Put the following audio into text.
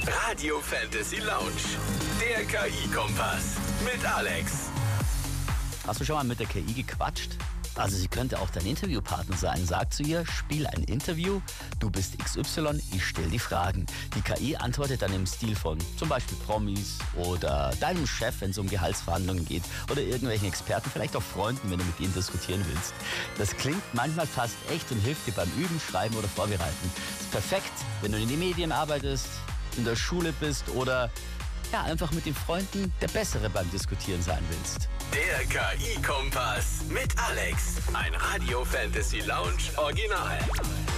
Radio Fantasy Lounge. Der KI-Kompass. Mit Alex. Hast du schon mal mit der KI gequatscht? Also sie könnte auch dein Interviewpartner sein. Sag zu ihr, spiel ein Interview, du bist XY, ich stell die Fragen. Die KI antwortet dann im Stil von zum Beispiel Promis oder deinem Chef, wenn es um Gehaltsverhandlungen geht oder irgendwelchen Experten, vielleicht auch Freunden, wenn du mit ihnen diskutieren willst. Das klingt manchmal fast echt und hilft dir beim Üben, Schreiben oder Vorbereiten. Ist perfekt, wenn du in den Medien arbeitest, in der Schule bist oder einfach mit den Freunden der Bessere beim Diskutieren sein willst. Der KI-Kompass mit Alex. Ein Radio Fantasy Lounge Original.